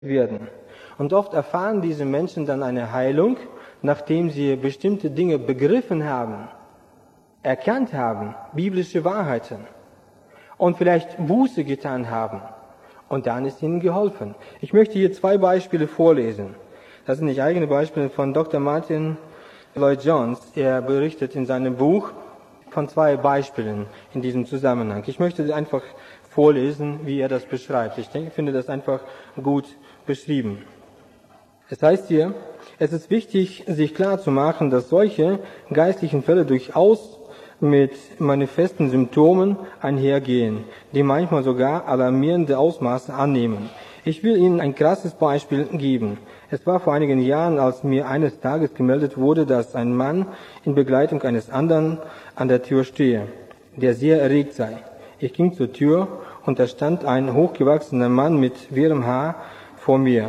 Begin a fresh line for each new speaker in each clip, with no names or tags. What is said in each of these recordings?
werden. Und oft erfahren diese Menschen dann eine Heilung, nachdem sie bestimmte Dinge begriffen haben, erkannt haben, biblische Wahrheiten und vielleicht Buße getan haben. Und dann ist ihnen geholfen. Ich möchte hier 2 Beispiele vorlesen. Das sind nicht eigene Beispiele von Dr. Martin Lloyd-Jones. Er berichtet in seinem Buch von 2 Beispielen in diesem Zusammenhang. Ich möchte einfach vorlesen, wie er das beschreibt. Ich finde das einfach gut beschrieben. Es heißt hier, es ist wichtig, sich klar zu machen, dass solche geistlichen Fälle durchaus mit manifesten Symptomen einhergehen, die manchmal sogar alarmierende Ausmaße annehmen. Ich will Ihnen ein krasses Beispiel geben. Es war vor einigen Jahren, als mir eines Tages gemeldet wurde, dass ein Mann in Begleitung eines anderen an der Tür stehe, der sehr erregt sei. Ich ging zur Tür und da stand ein hochgewachsener Mann mit wirrem Haar vor mir,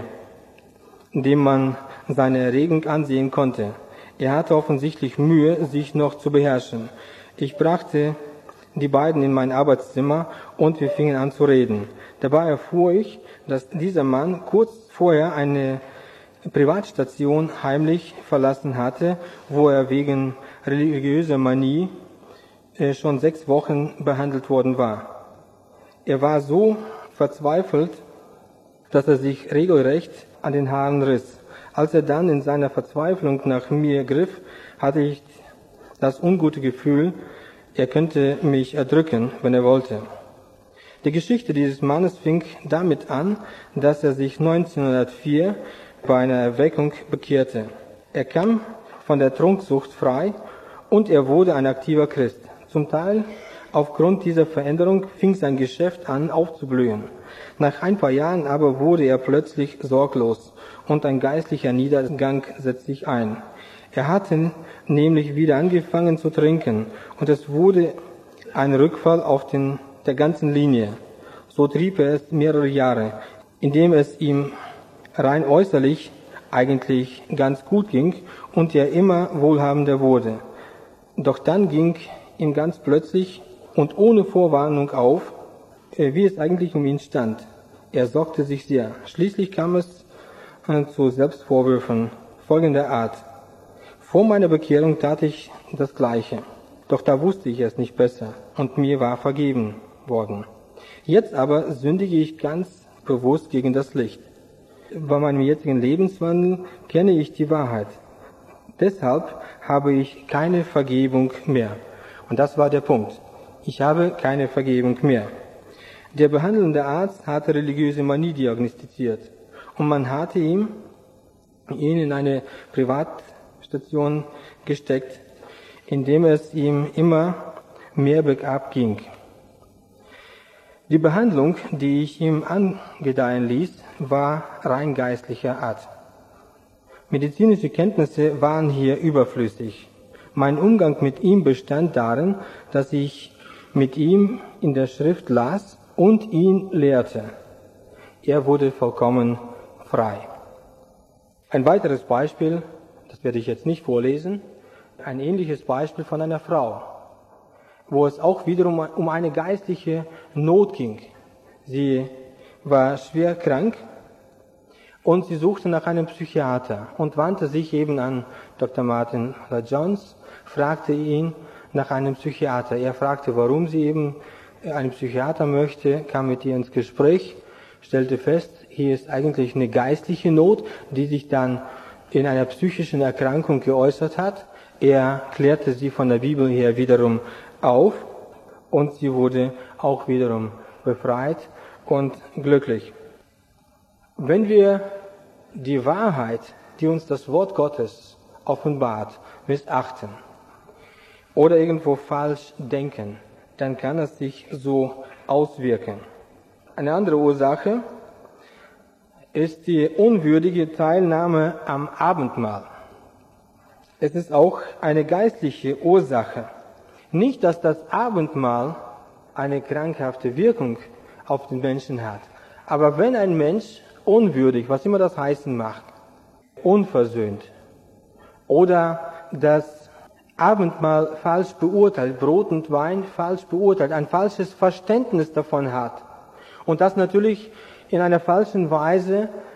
dem man seine Erregung ansehen konnte. Er hatte offensichtlich Mühe, sich noch zu beherrschen. Ich brachte die beiden in mein Arbeitszimmer und wir fingen an zu reden. Dabei erfuhr ich, dass dieser Mann kurz vorher eine Privatstation heimlich verlassen hatte, wo er wegen religiöser Manie schon 6 Wochen behandelt worden war. Er war so verzweifelt, dass er sich regelrecht an den Haaren riss. Als er dann in seiner Verzweiflung nach mir griff, hatte ich das ungute Gefühl, er könnte mich erdrücken, wenn er wollte. Die Geschichte dieses Mannes fing damit an, dass er sich 1904 bei einer Erweckung bekehrte. Er kam von der Trunksucht frei und er wurde ein aktiver Christ. Zum Teil aufgrund dieser Veränderung fing sein Geschäft an aufzublühen. Nach ein paar Jahren aber wurde er plötzlich sorglos und ein geistlicher Niedergang setzte sich ein. Er hatte nämlich wieder angefangen zu trinken und es wurde ein Rückfall auf der ganzen Linie. So trieb er es mehrere Jahre, indem es ihm rein äußerlich eigentlich ganz gut ging und er immer wohlhabender wurde. Doch dann ging ihm ganz plötzlich und ohne Vorwarnung auf, wie es eigentlich um ihn stand. Er sorgte sich sehr. Schließlich kam es zu Selbstvorwürfen folgender Art. Vor meiner Bekehrung tat ich das Gleiche, doch da wusste ich es nicht besser und mir war vergeben worden. Jetzt aber sündige ich ganz bewusst gegen das Licht. Bei meinem jetzigen Lebenswandel kenne ich die Wahrheit. Deshalb habe ich keine Vergebung mehr. Und das war der Punkt. Ich habe keine Vergebung mehr. Der behandelnde Arzt hatte religiöse Manie diagnostiziert und man hatte ihn in eine Privatstation gesteckt, indem es ihm immer mehr bergab ging. Die Behandlung, die ich ihm angedeihen ließ, war rein geistlicher Art. Medizinische Kenntnisse waren hier überflüssig. Mein Umgang mit ihm bestand darin, dass ich mit ihm in der Schrift las und ihn lehrte. Er wurde vollkommen frei. Ein weiteres Beispiel, das werde ich jetzt nicht vorlesen, ein ähnliches Beispiel von einer Frau, wo es auch wiederum um eine geistliche Not ging. Sie war schwer krank und sie suchte nach einem Psychiater und wandte sich eben an Dr. Martin Lloyd-Jones, fragte ihn nach einem Psychiater. Er fragte, warum sie eben einen Psychiater möchte, kam mit ihr ins Gespräch, stellte fest, hier ist eigentlich eine geistliche Not, die sich dann in einer psychischen Erkrankung geäußert hat. Er klärte sie von der Bibel her wiederum auf und sie wurde auch wiederum befreit und glücklich. Wenn wir die Wahrheit, die uns das Wort Gottes offenbart, missachten oder irgendwo falsch denken, dann kann es sich so auswirken. Eine andere Ursache ist die unwürdige Teilnahme am Abendmahl. Es ist auch eine geistliche Ursache. Nicht, dass das Abendmahl eine krankhafte Wirkung auf den Menschen hat, aber wenn ein Mensch unwürdig, was immer das heißen mag, unversöhnt oder das Abendmahl falsch beurteilt, Brot und Wein falsch beurteilt, ein falsches Verständnis davon hat und das natürlich in einer falschen Weise